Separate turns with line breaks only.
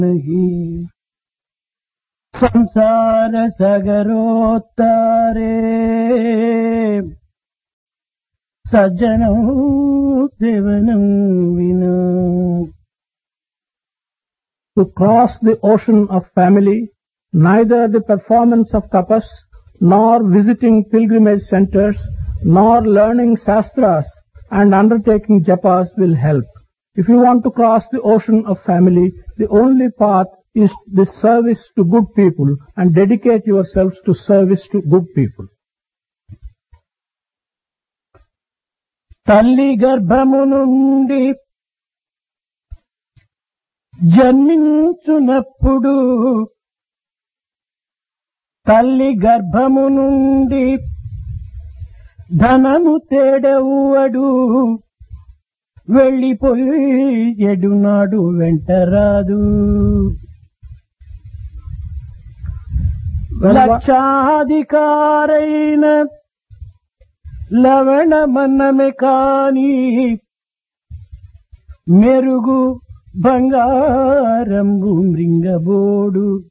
नहीं संसार सगरोत्तारे सज्जनों सेवनं विना.
To cross the ocean of family, neither the performance of tapas, nor visiting pilgrimage centers, nor learning shastras and undertaking japas will help. If you want to cross the ocean of family, the only path is the service to good people and dedicate yourselves to service to good people.
తల్లి గర్భము నుండి జన్మించునప్పుడు తల్లి గర్భము నుండి ధనము తేడవువడు వెళ్ళిపోయేడునాడు వెంటరాదు. లక్షాధికారైన లవణమన్నమే కాని మెరుగు బంగారంబు మృంగబోడు.